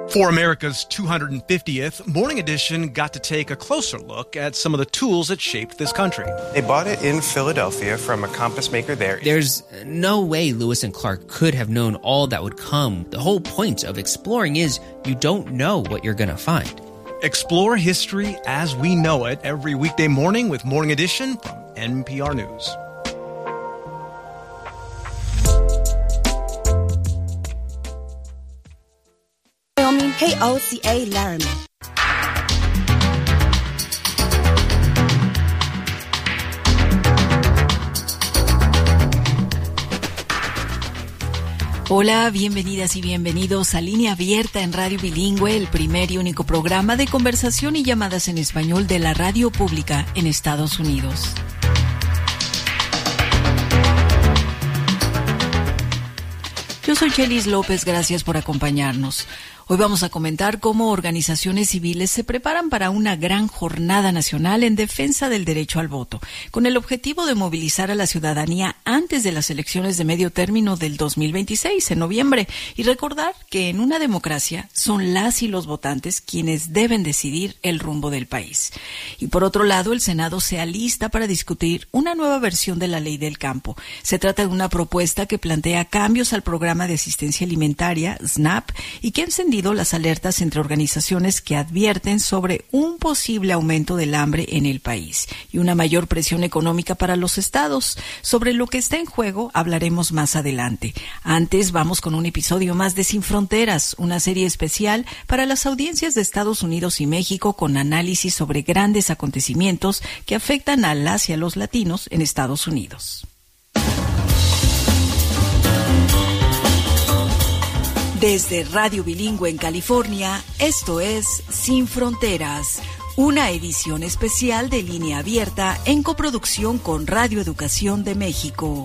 For America's 250th, Morning Edition got to take a closer look at some of the tools that shaped this country. They bought it in Philadelphia from a compass maker there. There's no way Lewis and Clark could have known all that would come. The whole point of exploring is you don't know what you're going to find. Explore history as we know it every weekday morning with Morning Edition from NPR News. KOCA Laramie. Hola, bienvenidas y bienvenidos a Línea Abierta en Radio Bilingüe, el primer y único programa de conversación y llamadas en español de la radio pública en Estados Unidos. Yo soy Chelis López, gracias por acompañarnos. Hoy vamos a comentar cómo organizaciones civiles se preparan para una gran jornada nacional en defensa del derecho al voto, con el objetivo de movilizar a la ciudadanía antes de las elecciones de medio término del 2026, en noviembre, y recordar que en una democracia son las y los votantes quienes deben decidir el rumbo del país. Y por otro lado, el Senado se alista para discutir una nueva versión de la Ley del Campo. Se trata de una propuesta que plantea cambios al programa de asistencia alimentaria, SNAP, y que ha encendido las alertas entre organizaciones que advierten sobre un posible aumento del hambre en el país y una mayor presión económica para los estados. Sobre lo que está en juego hablaremos más adelante. Antes vamos con un episodio más de Sin Fronteras, una serie especial para las audiencias de Estados Unidos y México con análisis sobre grandes acontecimientos que afectan a las y a los latinos en Estados Unidos. Desde Radio Bilingüe en California, esto es Sin Fronteras, una edición especial de Línea Abierta en coproducción con Radio Educación de México.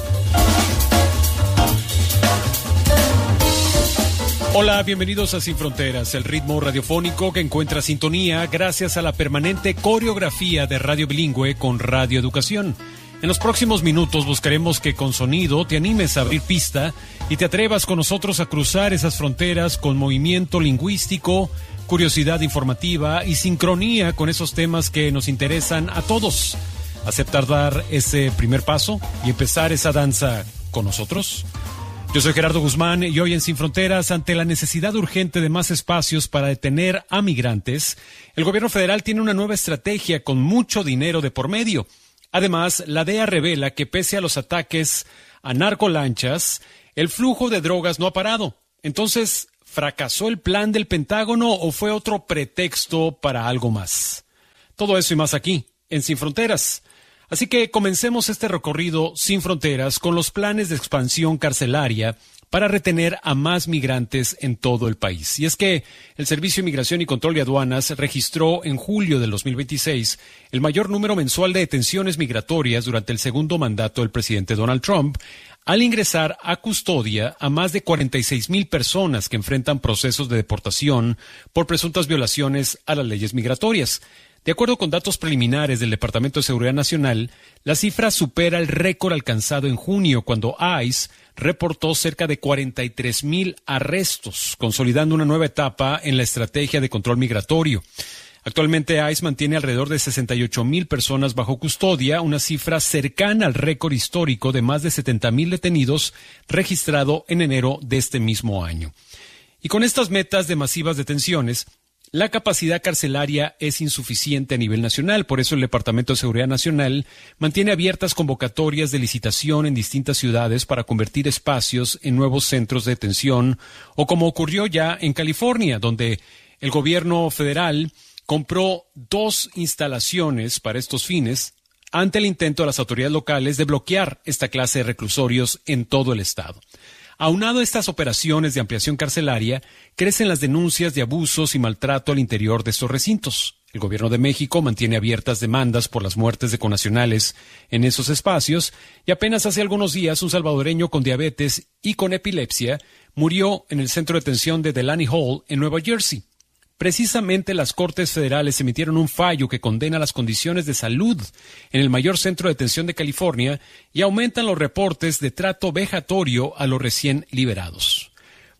Hola, bienvenidos a Sin Fronteras, el ritmo radiofónico que encuentra sintonía gracias a la permanente coreografía de Radio Bilingüe con Radio Educación. En los próximos minutos buscaremos que con sonido te animes a abrir pista y te atrevas con nosotros a cruzar esas fronteras con movimiento lingüístico, curiosidad informativa y sincronía con esos temas que nos interesan a todos. ¿Aceptar dar ese primer paso y empezar esa danza con nosotros? Yo soy Gerardo Guzmán y hoy en Sin Fronteras, ante la necesidad urgente de más espacios para detener a migrantes, el gobierno federal tiene una nueva estrategia con mucho dinero de por medio. Además, la DEA revela que pese a los ataques a narcolanchas, el flujo de drogas no ha parado. Entonces, ¿fracasó el plan del Pentágono o fue otro pretexto para algo más? Todo eso y más aquí, en Sin Fronteras. Así que comencemos este recorrido sin fronteras con los planes de expansión carcelaria para retener a más migrantes en todo el país. Y es que el Servicio de Migración y Control de Aduanas registró en julio del 2026 el mayor número mensual de detenciones migratorias durante el segundo mandato del presidente Donald Trump, al ingresar a custodia a más de 46,000 personas que enfrentan procesos de deportación por presuntas violaciones a las leyes migratorias. De acuerdo con datos preliminares del Departamento de Seguridad Nacional, la cifra supera el récord alcanzado en junio, cuando ICE reportó cerca de 43,000 arrestos, consolidando una nueva etapa en la estrategia de control migratorio. Actualmente ICE mantiene alrededor de 68,000 personas bajo custodia, una cifra cercana al récord histórico de más de 70,000 detenidos registrado en enero de este mismo año. Y con estas metas de masivas detenciones, la capacidad carcelaria es insuficiente a nivel nacional. Por eso el Departamento de Seguridad Nacional mantiene abiertas convocatorias de licitación en distintas ciudades para convertir espacios en nuevos centros de detención, o como ocurrió ya en California, donde el gobierno federal compró 2 instalaciones para estos fines ante el intento de las autoridades locales de bloquear esta clase de reclusorios en todo el estado. Aunado a estas operaciones de ampliación carcelaria, crecen las denuncias de abusos y maltrato al interior de estos recintos. El gobierno de México mantiene abiertas demandas por las muertes de connacionales en esos espacios, y apenas hace algunos días un salvadoreño con diabetes y con epilepsia murió en el centro de detención de Delaney Hall en Nueva Jersey. Precisamente las Cortes Federales emitieron un fallo que condena las condiciones de salud en el mayor centro de detención de California y aumentan los reportes de trato vejatorio a los recién liberados.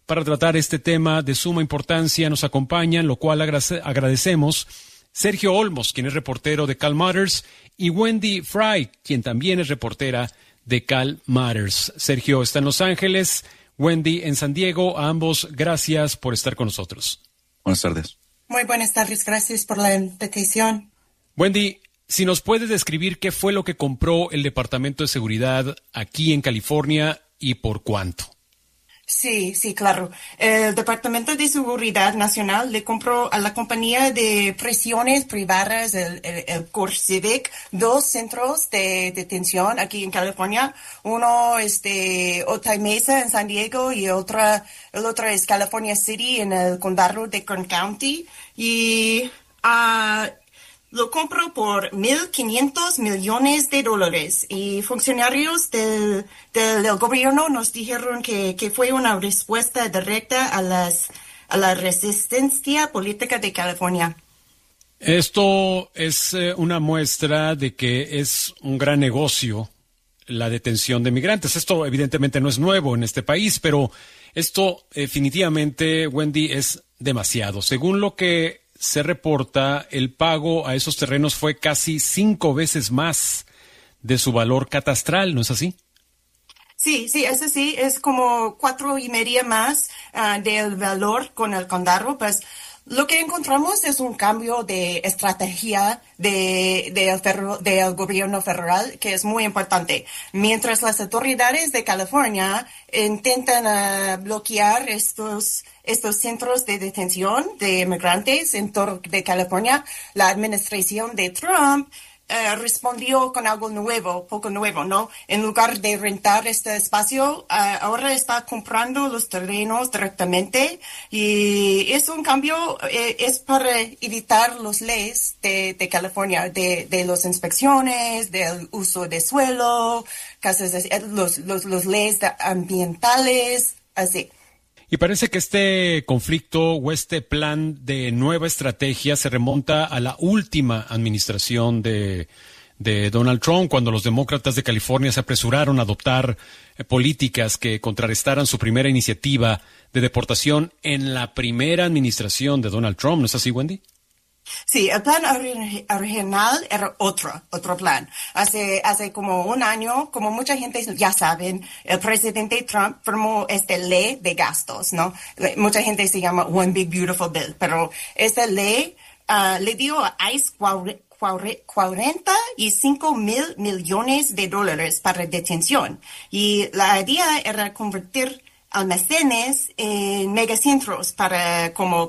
para tratar este tema de suma importancia. Nos acompañan, lo cual agradecemos, Sergio Olmos, quien es reportero de Cal Matters, y Wendy Fry, quien también es reportera de Cal Matters. Sergio está en Los Ángeles, Wendy en San Diego. A ambos, gracias por estar con nosotros. Buenas tardes. Muy buenas tardes, gracias por la invitación. Wendy, si nos puedes describir qué fue lo que compró el Departamento de Seguridad aquí en California y por cuánto. Sí, claro. El Departamento de Seguridad Nacional le compró a la compañía de prisiones privadas, el CoreCivic, 2 centros de detención aquí en California. Uno es de Otay Mesa en San Diego y el otro es California City en el condado de Kern County. Y lo compró por $1,500 millones y funcionarios del gobierno nos dijeron que fue una respuesta directa a la resistencia política de California. Esto es una muestra de que es un gran negocio la detención de migrantes. Esto evidentemente no es nuevo en este país, pero esto definitivamente, Wendy, es demasiado. Según lo que se reporta, el pago a esos terrenos fue casi 5 veces más de su valor catastral, ¿no es así? Sí, es así, es como 4.5 más del valor con el condado. Pues lo que encontramos es un cambio de estrategia del gobierno federal que es muy importante. Mientras las autoridades de California intentan bloquear estos centros de detención de inmigrantes en todo de California, la administración de Trump respondió con algo poco nuevo, ¿no? En lugar de rentar este espacio, ahora está comprando los terrenos directamente y es un cambio, es para evitar las leyes de California, de las inspecciones, del uso de suelo, los leyes ambientales, así. Y parece que este conflicto o este plan de nueva estrategia se remonta a la última administración de Donald Trump, cuando los demócratas de California se apresuraron a adoptar políticas que contrarrestaran su primera iniciativa de deportación en la primera administración de Donald Trump. ¿No es así, Wendy? Sí, el plan original era otro plan. Hace como un año, como mucha gente ya saben, el presidente Trump firmó esta ley de gastos, ¿no? Mucha gente se llama One Big Beautiful Bill, pero esta ley le dio a ICE $45 millones para detención. Y la idea era convertir almacenes en megacentros para como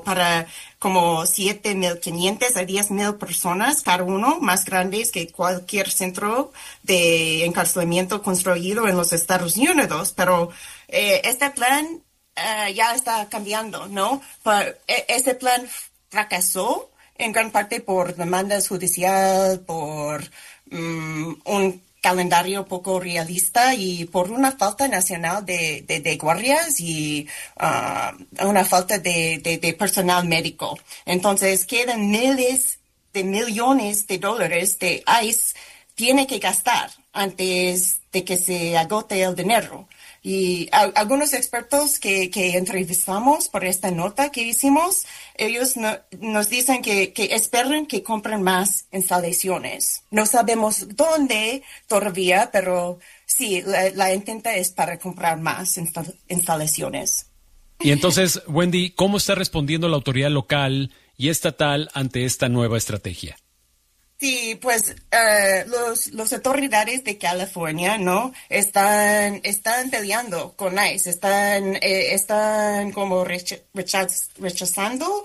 7,500 a 10,000 personas cada uno, más grandes que cualquier centro de encarcelamiento construido en los Estados Unidos. Pero este plan ya está cambiando, ¿no? Este plan fracasó en gran parte por demandas judiciales, por un calendario poco realista y por una falta nacional de guardias y una falta de personal médico. Entonces quedan miles de millones de dólares de ICE tiene que gastar antes de que se agote el dinero. Y algunos expertos que entrevistamos por esta nota que hicimos, ellos nos dicen que esperan que compren más instalaciones. No sabemos dónde todavía, pero sí, la intenta es para comprar más instalaciones. Y entonces, Wendy, ¿cómo está respondiendo la autoridad local y estatal ante esta nueva estrategia? Sí, pues los autoridades de California, ¿no? Están peleando con ICE, están como rechazando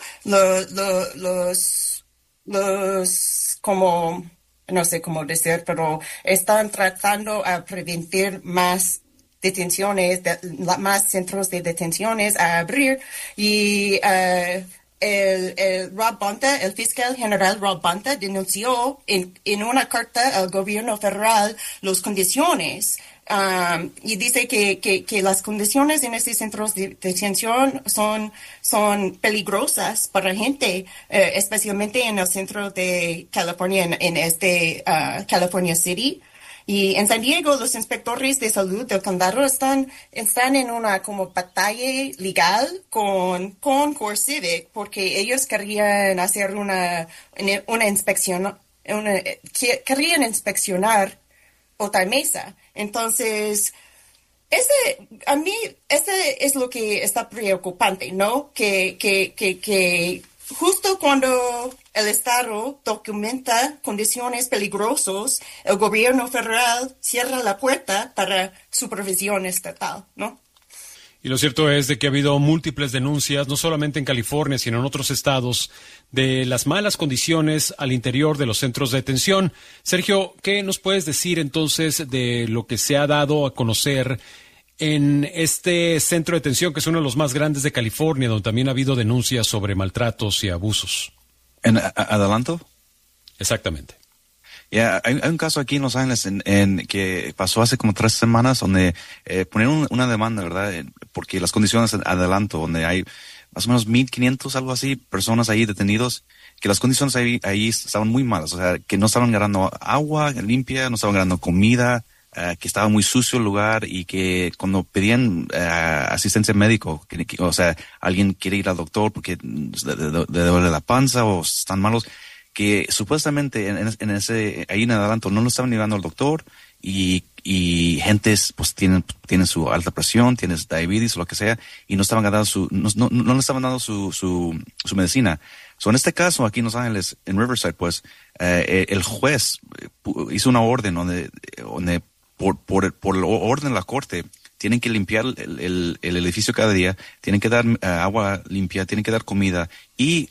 los como no sé cómo decir, pero están tratando a prevenir más detenciones, más centros de detenciones a abrir y el Rob Bonta, el fiscal general Rob Bonta, denunció en una carta al gobierno federal las condiciones y dice que las condiciones en estos centros de detención son peligrosas para gente, especialmente en el centro de California, en California City. Y en San Diego, los inspectores de salud del condado están en una como batalla legal con Core Civic porque ellos querían hacer una inspección, querían inspeccionar otra mesa. Entonces, a mí, ese es lo que está preocupante, ¿no? Que justo cuando el Estado documenta condiciones peligrosas, el gobierno federal cierra la puerta para supervisión estatal, ¿no? Y lo cierto es de que ha habido múltiples denuncias, no solamente en California, sino en otros estados, de las malas condiciones al interior de los centros de detención. Sergio, ¿qué nos puedes decir entonces de lo que se ha dado a conocer en este centro de detención, que es uno de los más grandes de California, donde también ha habido denuncias sobre maltratos y abusos? ¿En Adelanto? Exactamente. Hay un caso aquí en Los Ángeles que pasó hace como 3 semanas donde ponieron una demanda, ¿verdad? Porque las condiciones en Adelanto, donde hay más o menos 1,500, algo así, personas ahí detenidos, que las condiciones ahí estaban muy malas, o sea, que no estaban ganando agua limpia, no estaban ganando comida, que estaba muy sucio el lugar y que cuando pedían asistencia médico, o sea, alguien quiere ir al doctor porque le duele la panza o están malos, que supuestamente ahí en Adelanto no lo estaban llevando al doctor y gentes pues tienen su alta presión, tienen diabetes o lo que sea y no estaban dando no le estaban dando su medicina. So, en este caso aquí en Los Ángeles, en Riverside, pues el juez hizo una orden donde por orden de la corte tienen que limpiar el edificio cada día, tienen que dar agua limpia, tienen que dar comida y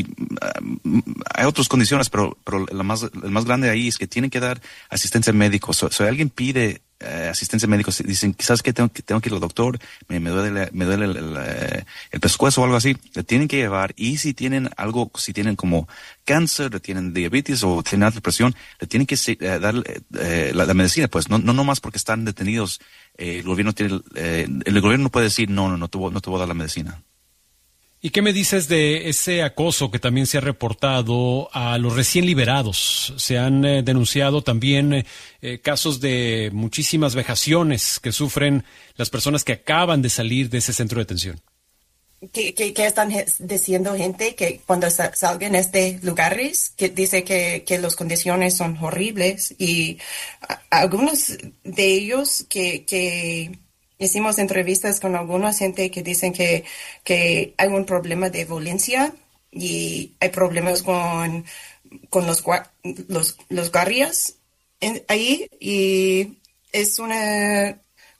hay otras condiciones, pero el más grande ahí es que tienen que dar asistencia médica. Si alguien pide asistencia médica, dicen, ¿sabes qué? Tengo que ir al doctor, me duele el pescuezo o algo así, le tienen que llevar, y si tienen como cáncer, tienen diabetes o tienen alta presión, le tienen que dar la medicina, pues no más porque están detenidos. El gobierno no puede decir no te voy a dar la medicina. ¿Y qué me dices de ese acoso que también se ha reportado a los recién liberados? Se han denunciado también casos de muchísimas vejaciones que sufren las personas que acaban de salir de ese centro de detención. ¿Qué están diciendo gente que cuando salgan de estos lugares, que dice que las condiciones son horribles? Y algunos de ellos que hicimos entrevistas con alguna gente que dicen que hay un problema de violencia y hay problemas con los guardias ahí, y es una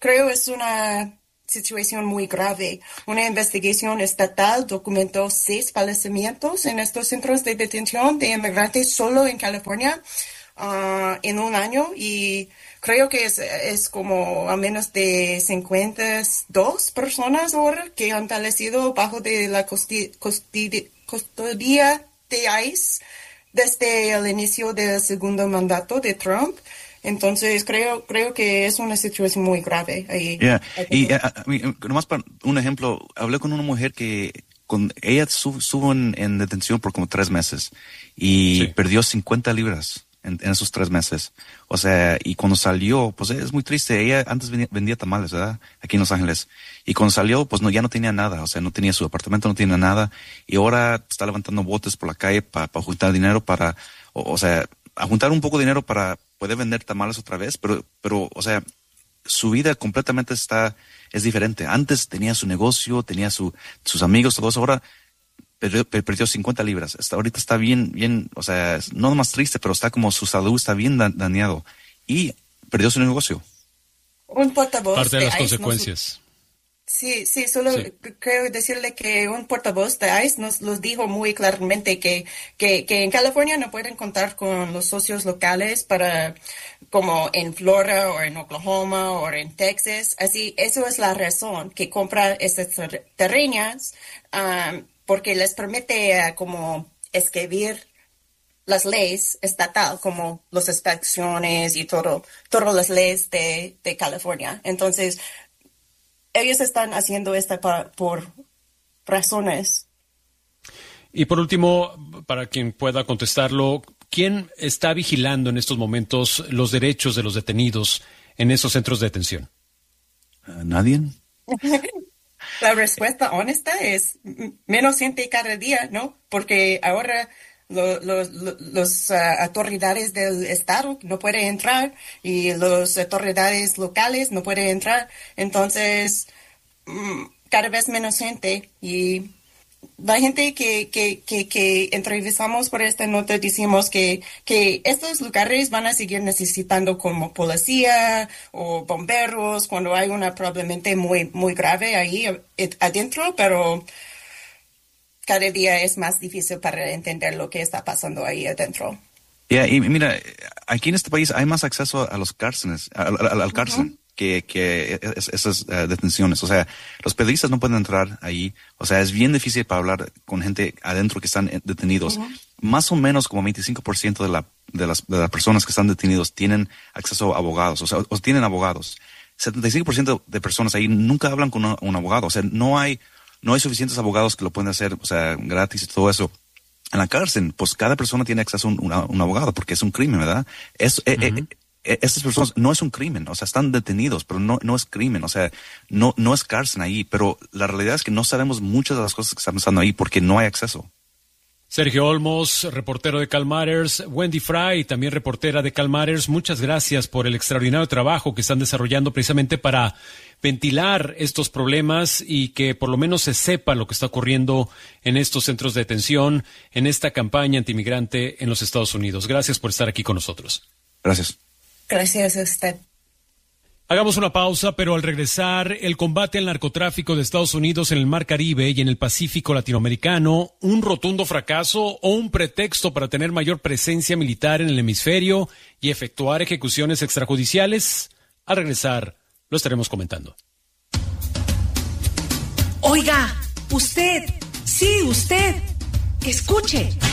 situación muy grave. Una investigación estatal documentó 6 fallecimientos en estos centros de detención de inmigrantes solo en California en un año, y creo que es como a menos de 52 personas ahora que han fallecido bajo de la custodia de ICE desde el inicio del segundo mandato de Trump. Entonces creo que es una situación muy grave ahí. Y nomás para un ejemplo, hablé con una mujer que ella estuvo en detención por como 3 meses y perdió 50 libras en esos 3 meses. O sea, y cuando salió, pues es muy triste. Ella antes vendía tamales, ¿verdad? Aquí en Los Ángeles. Y cuando salió, pues ya no tenía nada. O sea, no tenía su apartamento, no tenía nada. Y ahora está levantando botes por la calle para juntar dinero o sea, a juntar un poco de dinero para poder vender tamales otra vez. Pero, o sea, su vida completamente es diferente. Antes tenía su negocio, tenía sus amigos, todos. Ahora perdió 50 libras. Ahorita está bien, o sea, no más triste, pero está como su salud está bien dañado. Y perdió su negocio. Un portavoz parte de las ICE consecuencias. Sí, solo creo decirle que un portavoz de ICE nos dijo muy claramente que en California no pueden contar con los socios locales como en Florida o en Oklahoma o en Texas. Así, eso es la razón que compra estas terrenas, porque les permite como escribir las leyes estatal, como las inspecciones y todas las leyes de California. Entonces, ellos están haciendo esto por razones. Y por último, para quien pueda contestarlo, ¿quién está vigilando en estos momentos los derechos de los detenidos en esos centros de detención? ¿Nadie? La respuesta honesta es menos gente cada día, ¿no? Porque ahora los autoridades del Estado no pueden entrar y las autoridades locales no pueden entrar. Entonces, cada vez menos gente. Y la gente que entrevistamos por esta nota decimos que estos lugares van a seguir necesitando como policía o bomberos cuando hay una probablemente muy, muy grave ahí adentro, pero cada día es más difícil para entender lo que está pasando ahí adentro. Y mira, aquí en este país hay más acceso a los cárceles, al cárcel. Que esas detenciones. O sea, los periodistas no pueden entrar ahí. O sea, es bien difícil para hablar con gente adentro que están detenidos. Más o menos como 25% de las personas que están detenidos tienen acceso a abogados, o tienen abogados. 75% de personas ahí nunca hablan con un abogado. O sea, no hay suficientes abogados que lo pueden hacer, o sea, gratis y todo eso. En la cárcel, pues cada persona tiene acceso a un abogado porque es un crimen, ¿verdad? Estas personas no es un crimen, o sea, están detenidos, pero no es crimen, o sea, no es cárcel ahí, pero la realidad es que no sabemos muchas de las cosas que están pasando ahí porque no hay acceso. Sergio Olmos, reportero de Calmatters, Wendy Fry, también reportera de Calmatters, muchas gracias por el extraordinario trabajo que están desarrollando precisamente para ventilar estos problemas y que por lo menos se sepa lo que está ocurriendo en estos centros de detención, en esta campaña antimigrante en los Estados Unidos. Gracias por estar aquí con nosotros. Gracias. Gracias a usted. Hagamos una pausa, pero al regresar, el combate al narcotráfico de Estados Unidos en el Mar Caribe y en el Pacífico latinoamericano, un rotundo fracaso o un pretexto para tener mayor presencia militar en el hemisferio y efectuar ejecuciones extrajudiciales. Al regresar, lo estaremos comentando. Oiga, usted, sí, usted, escuche.